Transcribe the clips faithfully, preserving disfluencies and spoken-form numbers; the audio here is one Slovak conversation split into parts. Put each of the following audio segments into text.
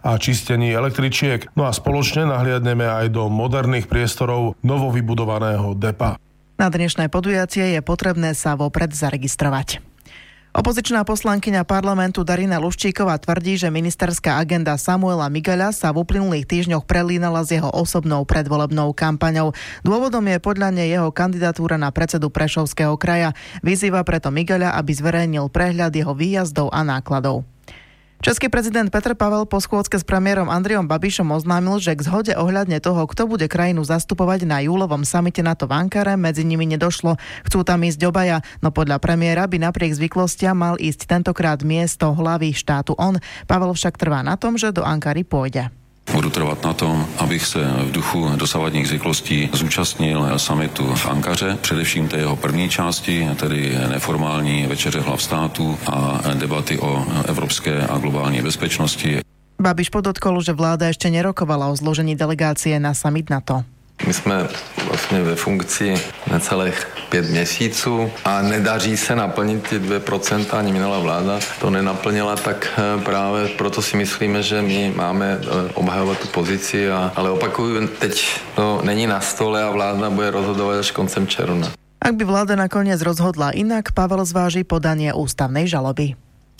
a čistení električiek. No a spoločne nahliadneme aj do moderných priestorov novovybudovaného depa. Na dnešné podujatie je potrebné sa vopred zaregistrovať. Opozičná poslankyňa parlamentu Darina Luščíková tvrdí, že ministerská agenda Samuela Migaľa sa v uplynulých týždňoch prelínala s jeho osobnou predvolebnou kampaňou. Dôvodom je podľa nej jeho kandidatúra na predsedu Prešovského kraja. Vyzýva preto Migaľa, aby zverejnil prehľad jeho výjazdov a nákladov. Český prezident Petr Pavel po schôdzke s premiérom Andrejom Babišom oznámil, že k zhode ohľadne toho, kto bude krajinu zastupovať na júlovom samite NATO v Ankare, medzi nimi nedošlo. Chcú tam ísť obaja, no podľa premiéra by napriek zvyklostiam mal ísť tentokrát miesto hlavy štátu on. Pavel však trvá na tom, že do Ankary pôjde. Budu trvat na tom, abych se v duchu dosavadních zvyklostí zúčastnil summitu v Ankaře, především té jeho první části, tedy neformální večeře hlav států a debaty o evropské a globální bezpečnosti. Babiš podotkol, že vláda ešte nerokovala o zložení delegácie na summit NATO. My jsme vlastně ve funkci necelých pět měsíců a nedaří se naplnit ty dvě procenta, ani minulá vláda to nenaplnila, tak právě proto si myslíme, že my máme obhajovat tu pozici, a, ale opakuju, teď to není na stole a vláda bude rozhodovat až koncem června. Ak by vláda nakoniec rozhodla inak, Pavel zváži podanie ústavnej žaloby.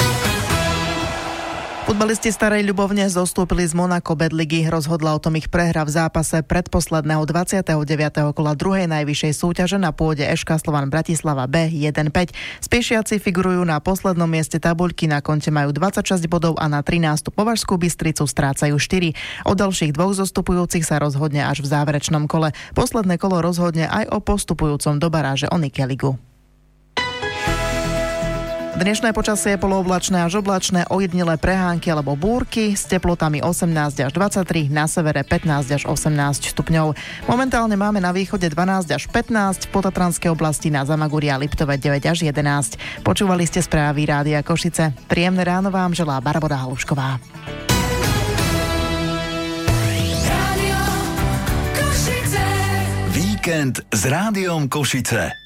Futbalisti Starej Ľubovne zostúpili z Monaco Bad ligy. Rozhodla o tom ich prehra v zápase predposledného dvadsiateho deviateho kola druhej najvyššej súťaže na pôde eš ká Slovan Bratislava bé jeden päť. Spiešiaci figurujú na poslednom mieste tabuľky, na konte majú dvadsaťšesť bodov a na trinástu Považskú Bystricu strácajú štyri. O ďalších dvoch zostupujúcich sa rozhodne až v záverečnom kole. Posledné kolo rozhodne aj o postupujúcom do baráže o Nike ligu. Dnešné počasie je polooblačné až oblačné, ojedinelé prehánky alebo búrky s teplotami osemnásť až dvadsaťtri, na severe pätnásť až osemnásť stupňov. Momentálne máme na východe dvanásť až pätnásť, v Podtatranskej oblasti na Zamaguri a Liptove deväť až jedenásť. Počúvali ste správy Rádia Košice. Príjemné ráno vám želá Barbora Halušková. Víkend s Rádiom Košice.